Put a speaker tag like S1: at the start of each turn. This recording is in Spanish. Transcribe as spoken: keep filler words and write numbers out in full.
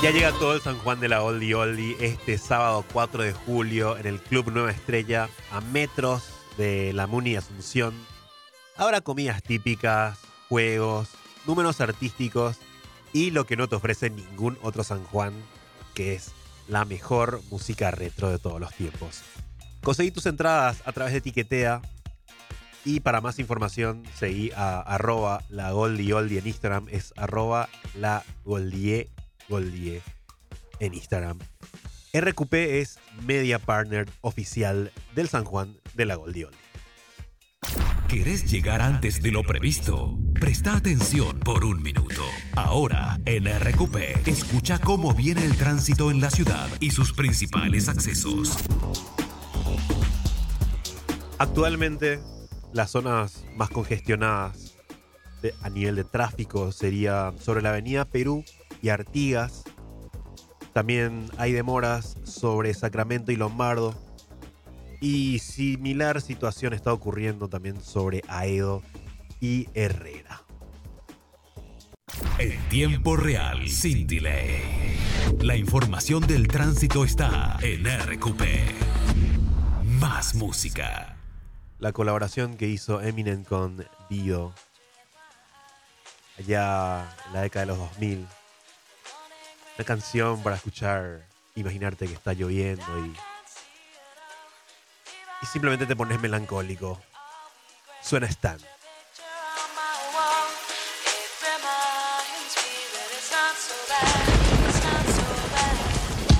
S1: Ya llega todo el San Juan de la Oldie Oldie este sábado cuatro de julio en el Club Nueva Estrella, a metros de la Muni Asunción. Habrá comidas típicas, juegos, números artísticos y lo que no te ofrece ningún otro San Juan, que es la mejor música retro de todos los tiempos. Conseguí tus entradas a través de Tiquetea y para más información seguí a arroba la Goldie Oldie en Instagram, es arroba la Goldie Goldie en Instagram. R Q P es media partner oficial del San Juan de la Goldie Oldie.
S2: ¿Querés llegar antes de lo previsto? Presta atención por un minuto. Ahora, en R Q P, escucha cómo viene el tránsito en la ciudad y sus principales accesos.
S1: Actualmente, las zonas más congestionadas de, a nivel de tráfico sería sobre la avenida Perú y Artigas. También hay demoras sobre Sacramento y Lombardo. Y similar situación está ocurriendo también sobre Aedo y Herrera.
S2: En tiempo real, sin delay. La información del tránsito está en R Q P. Más música.
S1: La colaboración que hizo Eminem con Dio allá en la década de los dos mil. Una canción para escuchar, imaginarte que está lloviendo y, y simplemente te pones melancólico. Suena Stan.